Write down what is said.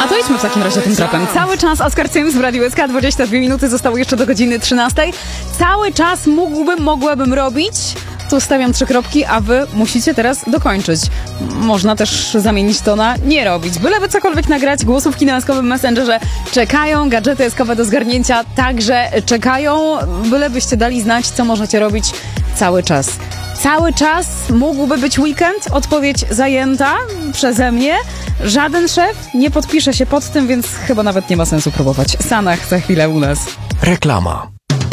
to idźmy w takim razie tym tropem. Cały czas Oskar Sims w Radiu SK, 22 minuty, zostało jeszcze do godziny 13. Cały czas mogłabym robić. Tu stawiam 3 kropki, a wy musicie teraz dokończyć. Można też zamienić to na nie robić. Byleby cokolwiek nagrać, głosówki na eskowym Messengerze czekają, gadżety eskowe do zgarnięcia także czekają. Bylebyście dali znać, co możecie robić cały czas. Cały czas mógłby być weekend, odpowiedź zajęta przeze mnie. Żaden szef nie podpisze się pod tym, więc chyba nawet nie ma sensu próbować. Sanach za chwilę u nas. Reklama.